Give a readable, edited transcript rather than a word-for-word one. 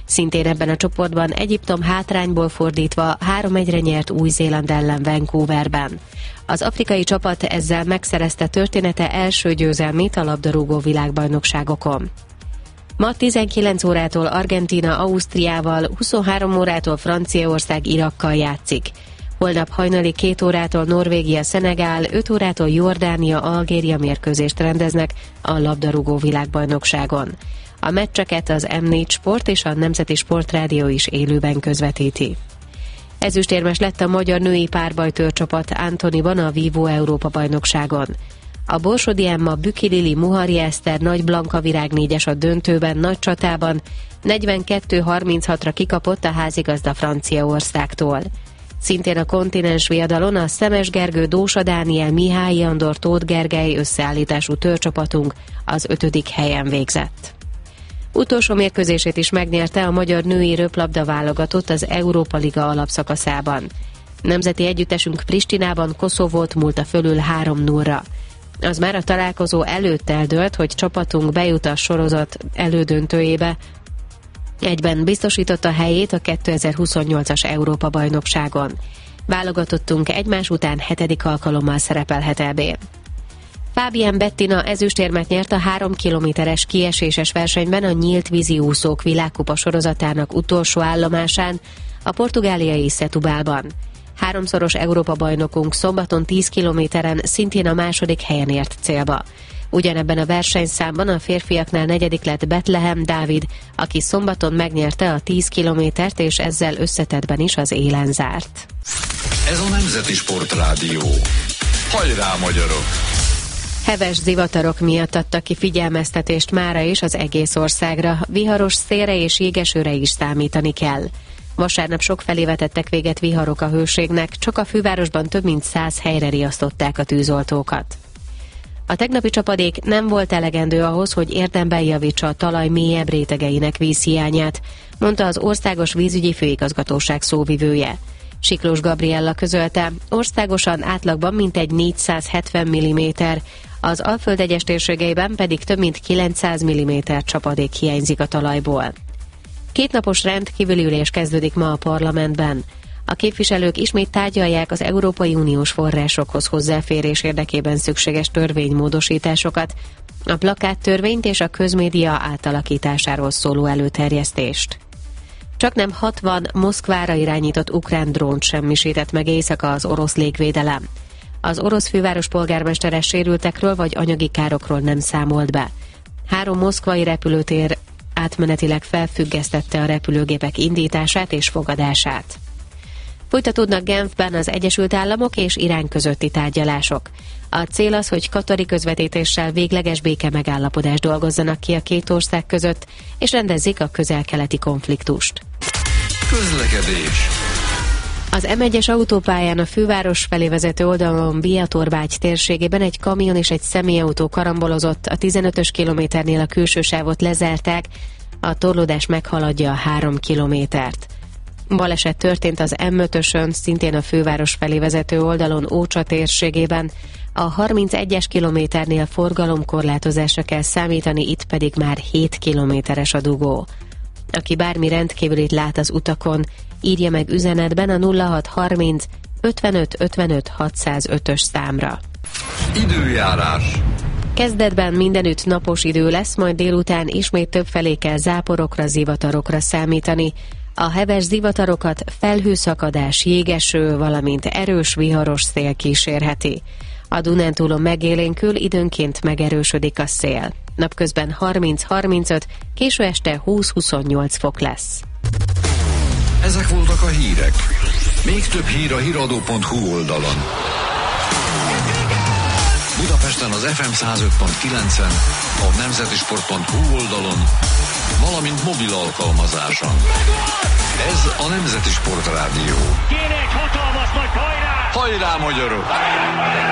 Szintén ebben a csoportban Egyiptom hátrányból fordítva 3-1-re nyert Új-Zéland ellen Vancouverben. Az afrikai csapat ezzel megszerezte története első győzelmét a labdarúgó világbajnokságokon. Ma 19 órától Argentína Ausztriával, 23 órától Franciaország Irakkal játszik. Holnap hajnali 2 órától Norvégia Szenegál, 5 órától Jordánia Algéria mérkőzést rendeznek a labdarúgó világbajnokságon. A meccseket az M4 Sport és a Nemzeti Sportrádió is élőben közvetíti. Ezüstérmes lett a magyar női párbajtőrcsapat Antoniban a Vívó Európa-bajnokságon. A Borsodi Emma, Büki Lili, Muhari Eszter, Nagy Blanka virágnégyes a döntőben nagy csatában 42-36-ra kikapott a házigazda Franciaországtól. Szintén a kontinens viadalon a Szemes Gergő, Dósa Dániel, Mihály Andor, Tóth Gergely összeállítású törcsapatunk az 5. helyen végzett. Utolsó mérkőzését is megnyerte a magyar női röplabda válogatott az Európa Liga alapszakaszában. Nemzeti együttesünk Pristinában Koszovót múlta fölül 3-0-ra. Az már a találkozó előtt eldőlt, hogy csapatunk bejut a sorozat elődöntőjébe, egyben biztosította helyét a 2028-as Európa-bajnokságon. Válogatottunk egymás után 7. alkalommal szerepelhet EB-n. Fábián Bettina ezüstérmet nyert a 3 kilométeres kieséses versenyben a nyílt vízi úszók világkupa sorozatának utolsó állomásán, a portugáliai Setúbalban. 3-szoros Európa-bajnokunk szombaton 10 kilométeren szintén a 2. helyen ért célba. Ugyanebben a versenyszámban a férfiaknál 4. lett Betlehem Dávid, aki szombaton megnyerte a 10 kilométert, és ezzel összetettben is az élen zárt. Ez a Nemzeti Sportrádió. Hajrá, magyarok! Heves zivatarok miatt adtak ki figyelmeztetést mára is az egész országra. Viharos szélre és jégesőre is számítani kell. Vasárnap sokfelé vetettek véget viharok a hőségnek, csak a fővárosban több mint 100 helyre riasztották a tűzoltókat. A tegnapi csapadék nem volt elegendő ahhoz, hogy érdemben javítsa a talaj mélyebb rétegeinek vízhiányát, mondta az Országos Vízügyi Főigazgatóság szóvivője. Siklós Gabriella közölte, országosan átlagban mintegy 470 mm, az Alföld egyes térségeiben pedig több mint 900 mm csapadék hiányzik a talajból. 2 napos rendkívüli ülés kezdődik ma a parlamentben. A képviselők ismét tárgyalják az Európai Uniós forrásokhoz hozzáférés érdekében szükséges törvénymódosításokat, a plakáttörvényt és a közmédia átalakításáról szóló előterjesztést. Csaknem 60 Moszkvára irányított ukrán drónt semmisített meg éjszaka az orosz légvédelem. Az orosz főváros polgármestere sérültekről vagy anyagi károkról nem számolt be. 3 moszkvai repülőtér átmenetileg felfüggesztette a repülőgépek indítását és fogadását. Folytatódnak Genfben az Egyesült Államok és Irán közötti tárgyalások. A cél az, hogy katari közvetítéssel végleges béke megállapodást dolgozzanak ki a 2 ország között, és rendezzék a közel-keleti konfliktust. Közlekedés. Az M1-es autópályán a főváros felé vezető oldalon Biatorbágy térségében egy kamion és egy személyautó karambolozott, a 15-ös kilométernél a külső sávot lezárták, a torlódás meghaladja a 3 kilométert. Baleset történt az M5-ösön, szintén a főváros felé vezető oldalon Ócsa térségében, a 31-es kilométernél forgalomkorlátozásra kell számítani, itt pedig már 7 kilométeres a dugó. Aki bármi rendkívülit lát az utakon, írja meg üzenetben a 0630 55 55 605-ös számra. Időjárás. Kezdetben mindenütt napos idő lesz, majd délután ismét többfelé kell záporokra, zivatarokra számítani. A heves zivatarokat felhőszakadás, jégeső, valamint erős viharos szél kísérheti. A Dunántúlon megélénkül, időnként megerősödik a szél. Napközben 30-35, késő este 20-28 fok lesz. Ezek voltak a hírek. Még több hír a hiradó.hu oldalon. Budapesten az FM 105.9-en, a nemzetisport.hu oldalon, valamint mobil alkalmazáson. Ez a Nemzeti Sportrádió. Kéne egy hatalmas nagy hajrá! Hajrá, magyarok!